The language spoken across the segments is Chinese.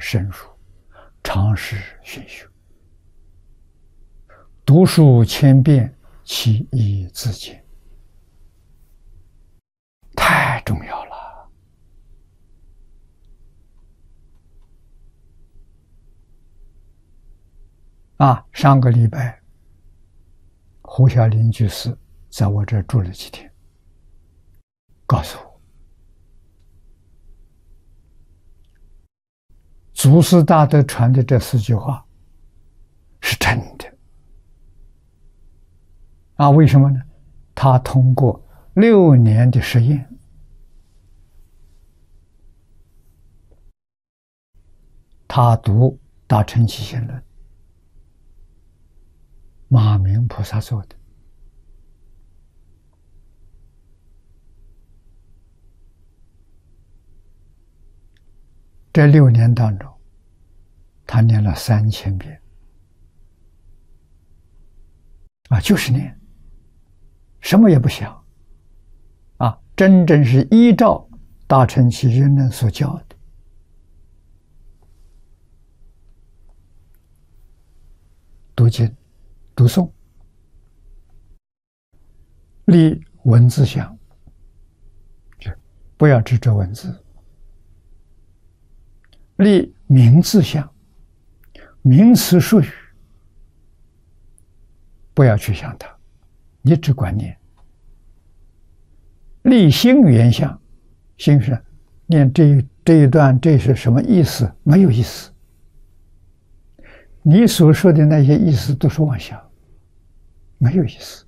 深入，常识熏修，读书千遍，其义自见。太重要了。上个礼拜，胡小林居士在我这住了几天，告诉我，祖师大德传的这4句话是真的。为什么呢？他通过6年的实验，他读《大乘起信论》，马明菩萨做的。这6年当中，他念了3000遍，就是念，什么也不想，真正是依照《大乘起信论》所教的。读经、读诵，立文字相，不要执着文字；立名字相，名词术语，不要去想它，你只管念。立心缘相，心是念这一段，这是什么意思？没有意思。你所说的那些意思都是妄想，没有意思。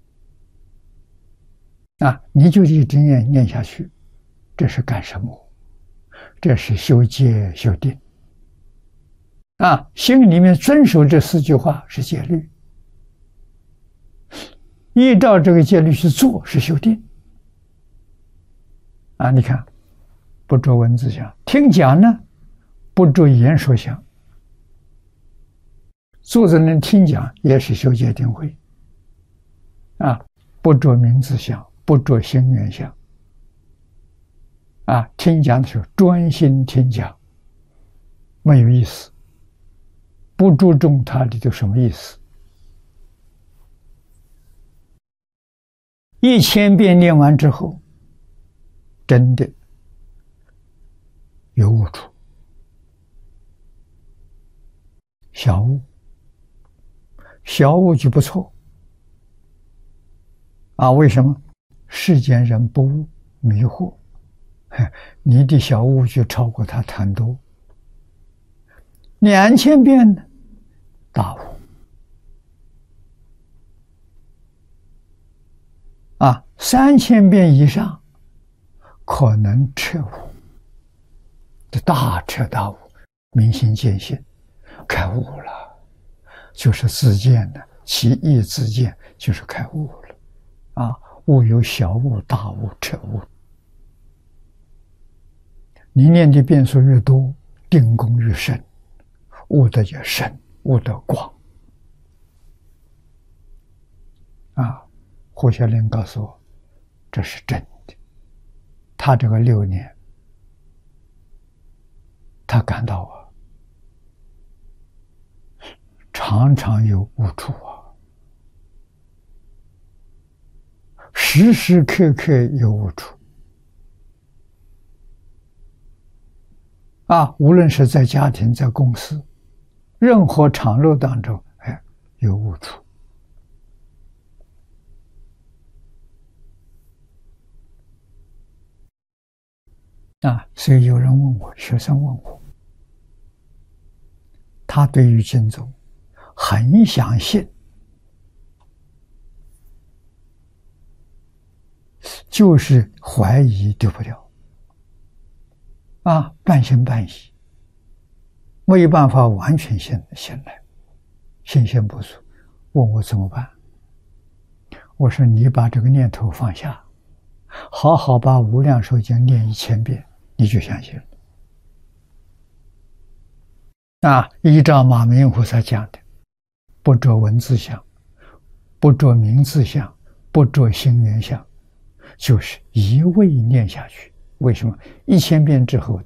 你就一直念下去，这是干什么？这是修戒修定。心里面遵守这4句话是戒律，依照这个戒律去做是修定。你看，不着文字相，听讲呢，不着言说相。坐在那听讲也是修戒定慧，不着名字相，不着心缘相。听讲的时候专心听讲，没有意思，不注重它里头什么意思。1000遍念完之后，真的有悟处，小悟。小悟就不错。为什么？世间人不悟，迷惑，你的小悟就超过他很多。2000遍呢，大悟。3000遍以上，可能彻悟，这大彻大悟，明心见性，开悟了。就是自见的，其义自见，就是开悟了。悟有小悟、大悟、彻悟。你念的遍数越多，定功越深，悟得越深，悟得广。胡小林告诉我，这是真的。他这个6年，他感到常常有悟处时时刻刻有悟处无论是在家庭，在公司，任何场合当中，有悟处。所以有人问我，学生问我，他对于经宗很相信，就是怀疑丢不掉，半信半疑，没有办法完全信赖，信心不足，问我怎么办？我说你把这个念头放下，好好把无量寿经念1000遍，你就相信了。依照马明菩萨讲的，不着文字相，不着名字相，不着心缘相，就是一味念下去。为什么？1000遍之后